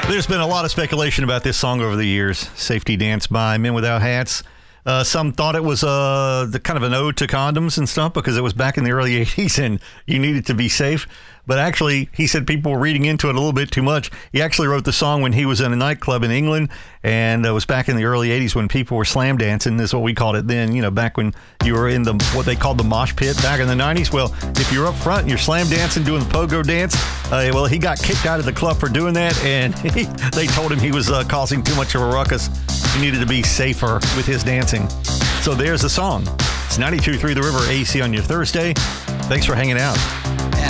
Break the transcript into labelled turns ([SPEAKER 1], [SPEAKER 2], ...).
[SPEAKER 1] There's been a lot of speculation about this song over the years. Safety Dance by Men Without Hats. Some thought it was the kind of an ode to condoms and stuff because it was back in the early 80s and you needed to be safe. But actually, he said people were reading into it a little bit too much. He actually wrote the song when he was in a nightclub in England, and it was back in the early 80s when people were slam dancing. This is what we called it then, back when you were in what they called the mosh pit back in the 90s. Well, if you're up front and you're slam dancing, doing the pogo dance, well, he got kicked out of the club for doing that, and they told him he was causing too much of a ruckus. He needed to be safer with his dancing. So there's the song. It's 92.3 The River AC on your Thursday. Thanks for hanging out.